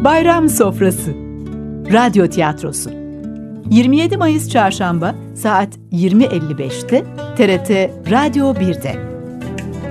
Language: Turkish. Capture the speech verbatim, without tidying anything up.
Bayram Sofrası Radyo Tiyatrosu yirmi yedi Mayıs Çarşamba saat yirmi elli beşte T R T Radyo bir'de.